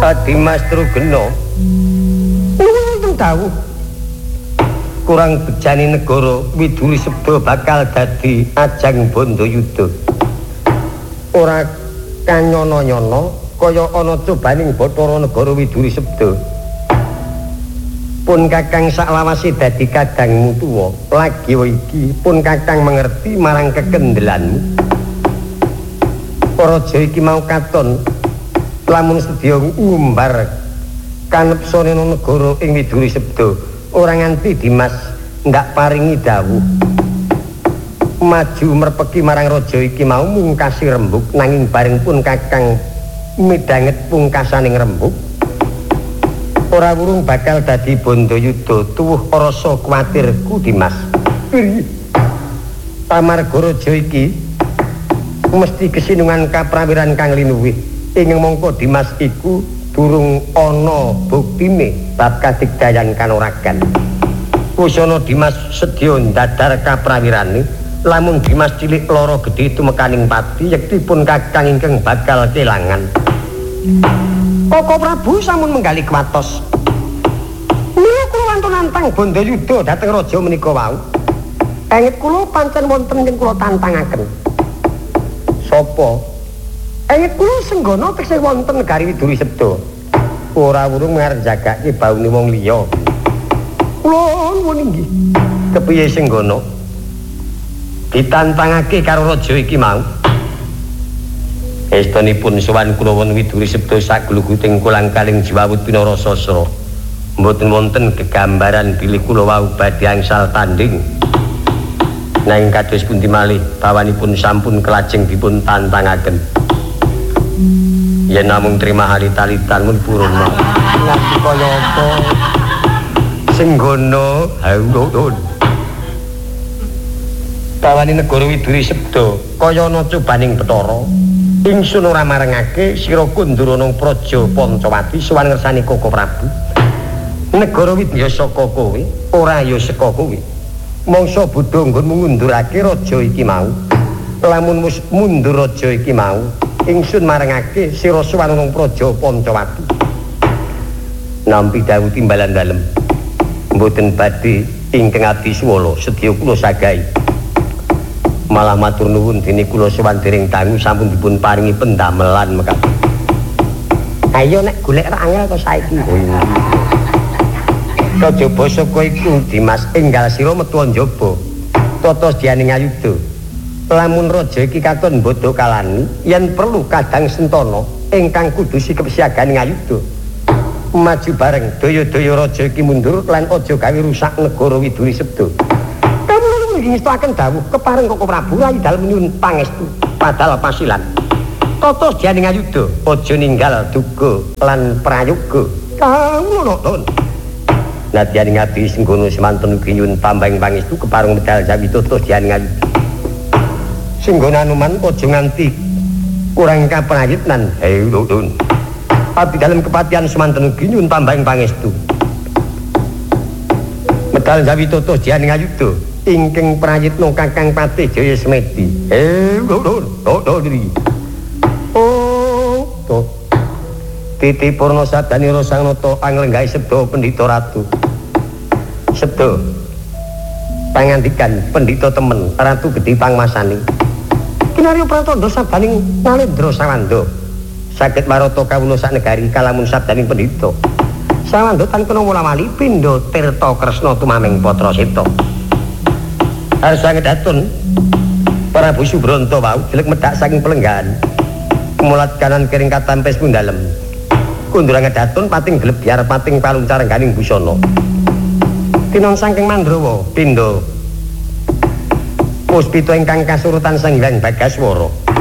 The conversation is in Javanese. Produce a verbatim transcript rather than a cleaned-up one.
Dimas Trugena nuwun dawuh kurang bejani negara Widuri Sebda bakal dadi ajang Bandayuda ora kanyono-nyono kaya ana cobaning Bathara negara Widuri Sebda pun kakang saklawase dadi kadangmu tuwa lagi iki pun kakang mengerti marang kekendelanmu raja iki mau katon lamun sedya ngumbar kanepsane negara ing Widuri Sebda ora nganti Dimas ndak paringi dawuh maju merpeki marang raja iki mau mungkasi rembug nanging bareng pun kakang midhanget pungkasaning rembug ora wurung bakal dadi Bandayuda tuwuh rasa kuwatirku Dimas amarga raja iki mesti kesinungan kaprawiran kang linuwih ing mangka Dimas iku durung ana buktine bab kadigdayan kanoragan kusana Dimas sedya ndadar kaprawirane lamun Dimas cilik lara gedhe tumekaning pati yektipun kakang ingkang bakal kelangan Koko Prabu sampun menggali kuwatos mila kula wantun nantang Bandayuda dhateng raja menika wau engit kula pancen wonten ing kula tantangaken sapa engit kula senggana tesih wonten negari Widuri Sebda ora wurung ngarep jagake baune wong liya kula nuwun inggih kepiye senggana ditantangake karo raja iki mau estunipun sowan kula wonten Widuri Sebda sak gluguting kulang kaling jiwawut pinara sasra mboten wonten gegambaran bilih kula wau badhe angsal tanding nanging kados pundi malih bawanipun sampun kelajeng dipun tantangaken yen namung terima halitalitan mun purun nganti kaya apa senggana haulun bawani negara Widuri Sebda kaya ana cobaning Bathara ingsun ora marengake sira Kundurana Praja Pancawati sowan ngersani Koko Prabu negara Widya saka kowe ora ya saka kowe mangsa Buddha nggonmu ngundurake raja iki mau lamun mus mundur raja iki mau ingsun marengake sira Swanung Praja Pancawati nampi dawuh timbalan dalem mboten badhe ingkang abdi swala sedya kula sagahi malah matur nuwun dene kula sowan dereng dangu sampun dipun paringi pendamelan mekaten ayo nek golek ra angel kok saiki kajaba saka iku Dimas enggal sira metu njaba tata sedyaning ayuda lamun raja iki katon bodho kalani yen perlu kadang sentana ingkang kudu sikep siaganing ayuda maju bareng daya-daya raja iki mundur lan aja gawe rusak negara Widuri Sebda kamu ngestoaken dawuh kepareng Koko Prabu ayi dalem nyuwun pangestu padahal pasilan tata sedyaning ayuda aja ninggal duga lan prayoga kamu nonton nadyaning abdi senggono semanten ugi nyuwun pambahing pangestu kepareng medal jawi tata sedyaning ayuda Senggana Anuman aja nganti kurang kaprayitnan haulun abdi dalem kepatihan semanten ugi nyuwun pambahing pangestu medal jawi tata sedyaning ayuda ingkang prayitna Kakang Patih Jaya Semedi haulun tata diri oh to Titi Purna Sadanira Sangnata anglenggahe Sebda Pendhita Ratu Sebda pangandikan pendhita temen Ratu Gedhi Pangmasani kinarya pratandha sabaning Nalendra Sawanda saged marata kawula sak negari kalamun sabdaning pendhita Sawanda tan kena wala-wali pindha tirta Kresna tumaming Patra Seta Arsangedatun Prabu Subranta wau jelek medhak saking pelenggahan mulat kanan kiring katampes pun dalem Kundurang Datun pating glebyar pating paluncar ganing busana tinon saking Mandrawa pindha puspita ingkang kasurutan Senggang Bagaswara